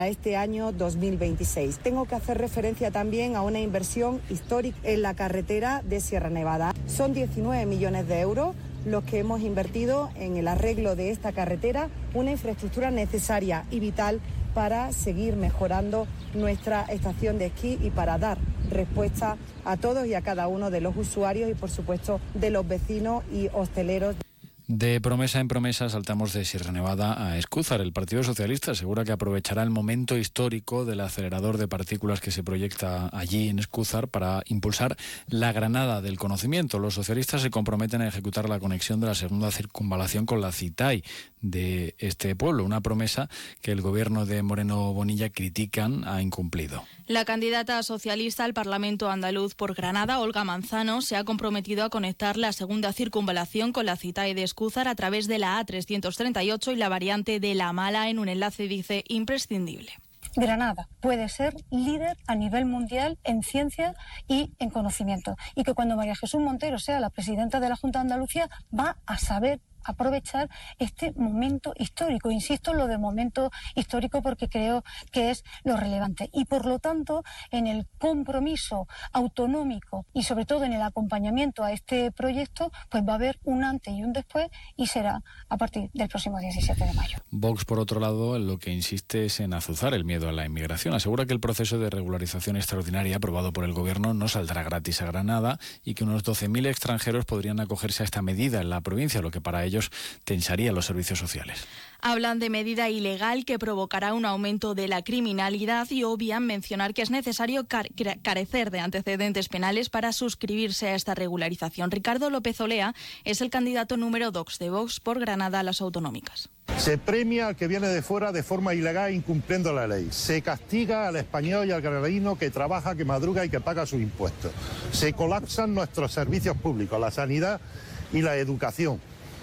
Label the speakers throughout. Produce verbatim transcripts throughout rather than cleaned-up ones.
Speaker 1: a este año dos mil veintiséis. Tengo que hacer referencia también a una inversión histórica en la carretera de Sierra Nevada. Son diecinueve millones de euros los que hemos invertido en el arreglo de esta carretera, una infraestructura necesaria y vital para seguir mejorando nuestra estación de esquí y para dar respuesta a todos y a cada uno de los usuarios y, por supuesto, de los vecinos y hosteleros.
Speaker 2: De promesa en promesa saltamos de Sierra Nevada a Escúzar. El Partido Socialista asegura que aprovechará el momento histórico del acelerador de partículas que se proyecta allí en Escúzar para impulsar la Granada del conocimiento. Los socialistas se comprometen a ejecutar la conexión de la segunda circunvalación con la CITAI de este pueblo, una promesa que el gobierno de Moreno Bonilla critican ha incumplido.
Speaker 3: La candidata socialista al Parlamento andaluz por Granada, Olga Manzano, se ha comprometido a conectar la segunda circunvalación con la CITAI de Escúzar a través de la A trescientos treinta y ocho y la variante de La Mala en un enlace, dice, imprescindible.
Speaker 4: Granada puede ser líder a nivel mundial en ciencia y en conocimiento, y que cuando María Jesús Montero sea la presidenta de la Junta de Andalucía va a saber aprovechar este momento histórico. Insisto en lo de momento histórico porque creo que es lo relevante. Y por lo tanto, en el compromiso autonómico y sobre todo en el acompañamiento a este proyecto, pues va a haber un antes y un después y será a partir del próximo diecisiete de mayo.
Speaker 2: Vox, por otro lado, en lo que insiste es en azuzar el miedo a la inmigración. Asegura que el proceso de regularización extraordinaria aprobado por el Gobierno no saldrá gratis a Granada y que unos doce mil extranjeros podrían acogerse a esta medida en la provincia, lo que para ellos ellos tensaría los servicios sociales.
Speaker 3: Hablan de medida ilegal que provocará un aumento de la criminalidad y obvian mencionar que es necesario car- carecer de antecedentes penales para suscribirse a esta regularización. Ricardo López Olea es el candidato número dos de Vox por Granada a las autonómicas.
Speaker 5: Se premia al que viene de fuera de forma ilegal incumpliendo la ley. Se castiga al español y al granadino que trabaja, que madruga y que paga sus impuestos. Se colapsan nuestros servicios públicos, la sanidad y la educación.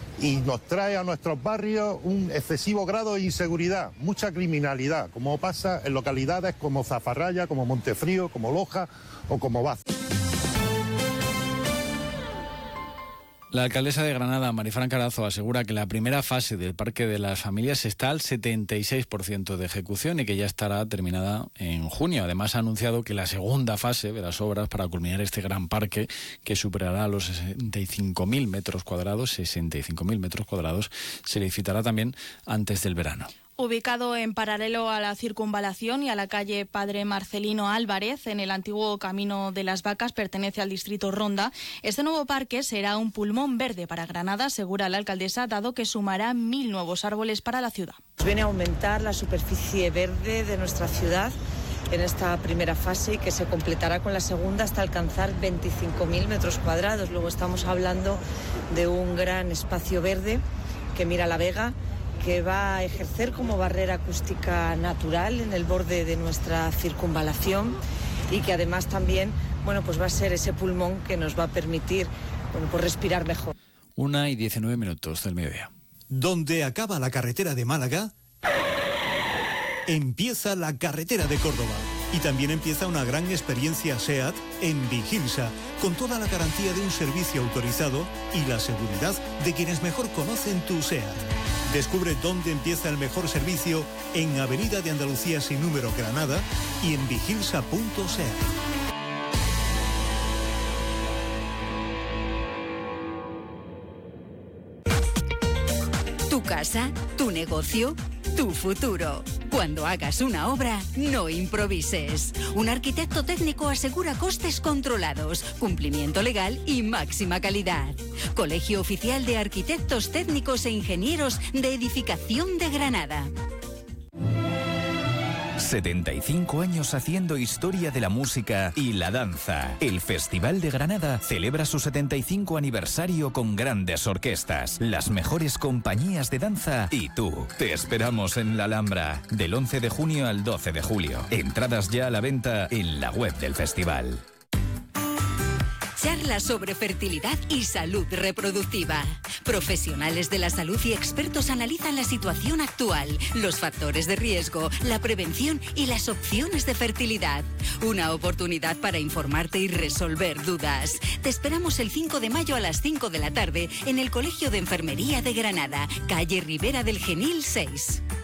Speaker 5: Y nos trae a nuestros barrios un excesivo grado de inseguridad, mucha criminalidad, como pasa en localidades como Zafarraya, como Montefrío, como Loja o como Baza.
Speaker 2: La alcaldesa de Granada, Marifran Carazo, asegura que la primera fase del Parque de las Familias está al setenta y seis por ciento de ejecución y que ya estará terminada en junio. Además, ha anunciado que la segunda fase de las obras para culminar este gran parque, que superará los sesenta y cinco mil metros cuadrados, sesenta y cinco mil metros cuadrados, se licitará también antes del verano.
Speaker 3: Ubicado en paralelo a la circunvalación y a la calle Padre Marcelino Álvarez, en el antiguo Camino de las Vacas, pertenece al distrito Ronda. Este nuevo parque será un pulmón verde para Granada, asegura la alcaldesa, dado que sumará mil nuevos árboles para la ciudad.
Speaker 6: Viene a aumentar la superficie verde de nuestra ciudad en esta primera fase y que se completará con la segunda hasta alcanzar veinticinco mil metros cuadrados. Luego estamos hablando de un gran espacio verde que mira la Vega, que va a ejercer como barrera acústica natural en el borde de nuestra circunvalación y que además también, bueno, pues va a ser ese pulmón que nos va a permitir, bueno, pues respirar mejor.
Speaker 2: Una y diecinueve minutos del mediodía.
Speaker 7: Donde acaba la carretera de Málaga, empieza la carretera de Córdoba. Y también empieza una gran experiencia SEAT en Vigilsa, con toda la garantía de un servicio autorizado y la seguridad de quienes mejor conocen tu SEAT. Descubre dónde empieza el mejor servicio en Avenida de Andalucía sin número Granada y en vigilsa punto seat.
Speaker 8: Tu casa, tu negocio, tu futuro. Cuando hagas una obra, no improvises. Un arquitecto técnico asegura costes controlados, cumplimiento legal y máxima calidad. Colegio Oficial de Arquitectos Técnicos e Ingenieros de Edificación de Granada.
Speaker 9: setenta y cinco años haciendo historia de la música y la danza. El Festival de Granada celebra su setenta y cinco aniversario con grandes orquestas, las mejores compañías de danza y tú. Te esperamos en la Alhambra del once de junio al doce de julio. Entradas ya a la venta en la web del festival.
Speaker 8: Charlas sobre fertilidad y salud reproductiva. Profesionales de la salud y expertos analizan la situación actual, los factores de riesgo, la prevención y las opciones de fertilidad. Una oportunidad para informarte y resolver dudas. Te esperamos el cinco de mayo a las cinco de la tarde en el Colegio de Enfermería de Granada, calle Ribera del Genil seis.